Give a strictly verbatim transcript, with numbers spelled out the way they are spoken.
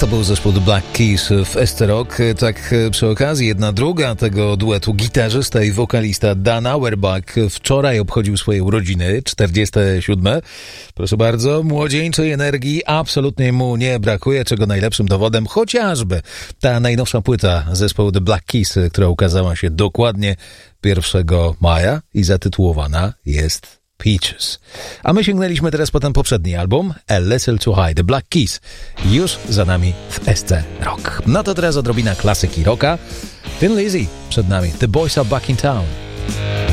był zespół The Black Keys w S T Rock. Tak przy okazji, jedna druga tego duetu, gitarzysta i wokalista Dan Auerbach wczoraj obchodził swoje urodziny, czterdzieste siódme. Proszę bardzo, młodzieńczej energii absolutnie mu nie brakuje, czego najlepszym dowodem chociażby ta najnowsza płyta zespołu The Black Keys, która ukazała się dokładnie pierwszego maja i zatytułowana jest Peaches. A my sięgnęliśmy teraz po ten poprzedni album, A Little Too High, The Black Keys, już za nami w S C Rock. No to teraz odrobina klasyki rocka. Thin Lizzy przed nami, The Boys Are Back in Town.